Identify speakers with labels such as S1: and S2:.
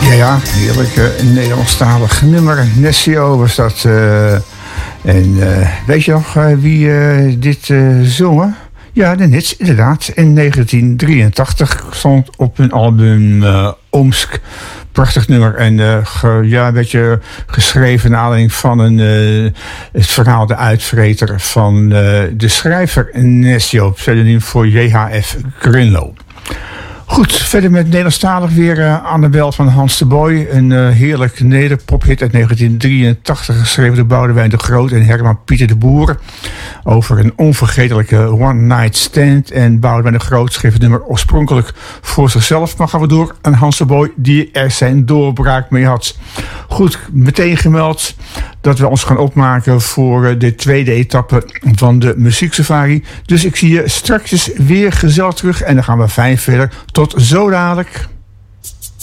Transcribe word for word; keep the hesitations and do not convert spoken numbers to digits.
S1: Ja, ja, heerlijk uh, Nederlandstalig nummer. Nessio was dat. Uh, en uh, weet je nog uh, wie uh, dit uh, zongen? Ja, de Nits, inderdaad. In negentien drieëntachtig stond op hun album uh, Omsk. Prachtig nummer. En uh, ge, ja, een beetje geschreven naar aanleiding van een, uh, het verhaal De Uitvreter van uh, de schrijver Nessio, pseudoniem voor J H F Grinlo. Goed, verder met Nederlandstalig weer uh, Annabel van Hans de Boy. Een uh, heerlijk nederpophit uit negentien drieëntachtig, geschreven door Boudewijn de Groot en Herman Pieter de Boer. Over een onvergetelijke one night stand. En Boudewijn de Groot schreef het nummer oorspronkelijk voor zichzelf. Maar gaan we door aan Hans de Boy, die er zijn doorbraak mee had. Goed, meteen gemeld dat we ons gaan opmaken voor de tweede etappe van de muzieksafari. Dus ik zie je straks weer gezellig terug en dan gaan we fijn verder. Tot zo dadelijk.